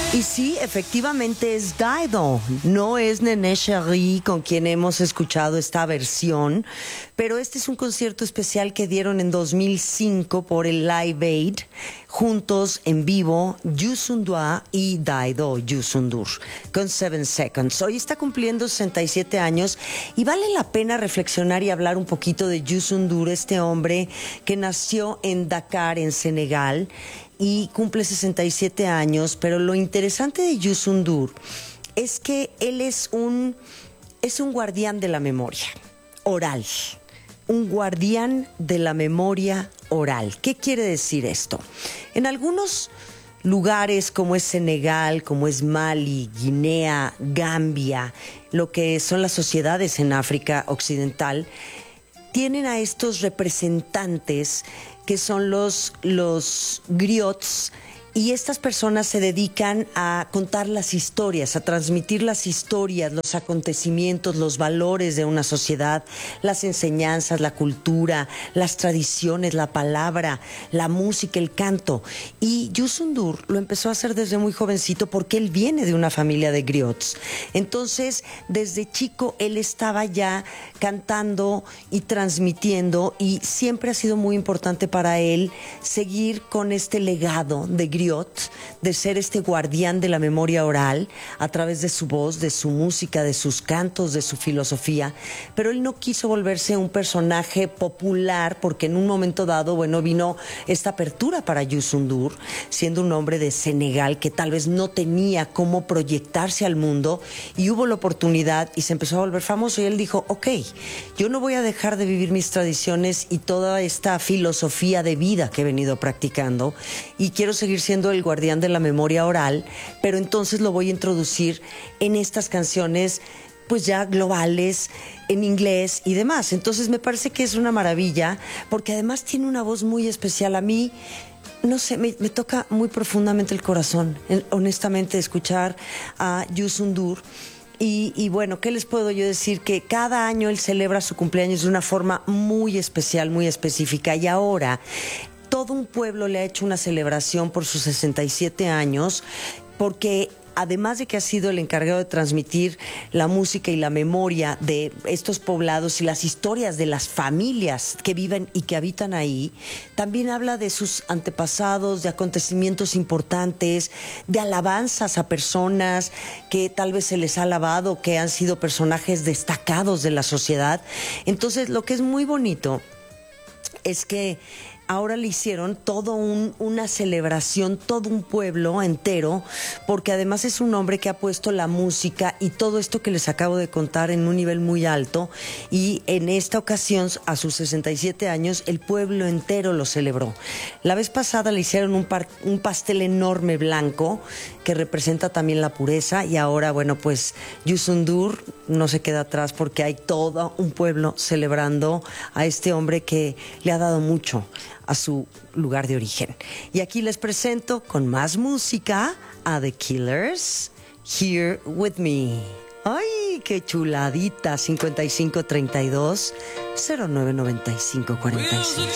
Y sí, efectivamente es Dido, no es Néné Chéri con quien hemos escuchado esta versión, pero este es un concierto especial que dieron en 2005 por el Live Aid, juntos en vivo, Youssou N'Dour y Dido Youssou N'Dour, con 7 Seconds. Hoy está cumpliendo 67 años y vale la pena reflexionar y hablar un poquito de Youssou N'Dour, este hombre que nació en Dakar, en Senegal, y cumple 67 años, pero lo interesante de Youssou N'Dour es que él es un guardián de la memoria oral, un guardián de la memoria oral. ¿Qué quiere decir esto? En algunos lugares como es Senegal, como es Mali, Guinea, Gambia, lo que son las sociedades en África Occidental, tienen a estos representantes que son los griots, y estas personas se dedican a contar las historias, a transmitir las historias, los acontecimientos, los valores de una sociedad, las enseñanzas, la cultura, las tradiciones, la palabra, la música, el canto. Y Youssou N'Dour lo empezó a hacer desde muy jovencito porque él viene de una familia de griots. Entonces, desde chico él estaba ya cantando y transmitiendo, y siempre ha sido muy importante para él seguir con este legado de griot, de ser este guardián de la memoria oral a través de su voz, de su música, de sus cantos, de su filosofía. Pero él no quiso volverse un personaje popular porque en un momento dado, bueno, vino esta apertura para Youssou N'Dour, siendo un hombre de Senegal que tal vez no tenía cómo proyectarse al mundo, y hubo la oportunidad y se empezó a volver famoso, y él dijo, ok, yo no voy a dejar de vivir mis tradiciones y toda esta filosofía de vida que he venido practicando, y quiero seguir siendo el guardián de la memoria oral, pero entonces lo voy a introducir en estas canciones pues ya globales, en inglés y demás. Entonces me parece que es una maravilla, porque además tiene una voz muy especial. A mí, no sé, me toca muy profundamente el corazón, honestamente, escuchar a Youssou N'Dour. Y bueno, ¿qué les puedo yo decir? Que cada año él celebra su cumpleaños de una forma muy especial, muy específica, y ahora todo un pueblo le ha hecho una celebración por sus 67 años, porque además de que ha sido el encargado de transmitir la música y la memoria de estos poblados y las historias de las familias que viven y que habitan ahí, también habla de sus antepasados, de acontecimientos importantes, de alabanzas a personas que tal vez se les ha alabado, que han sido personajes destacados de la sociedad. Entonces, lo que es muy bonito es que ahora le hicieron una celebración, todo un pueblo entero, porque además es un hombre que ha puesto la música y todo esto que les acabo de contar en un nivel muy alto, y en esta ocasión, a sus 67 años, el pueblo entero lo celebró. La vez pasada le hicieron un pastel enorme blanco que representa también la pureza, y ahora, bueno, pues Youssou N'Dour no se queda atrás porque hay todo un pueblo celebrando a este hombre que le ha dado mucho a su lugar de origen. Y aquí les presento con más música a The Killers, Here With Me. ¡Ay, qué chuladita! 5532 0995 46.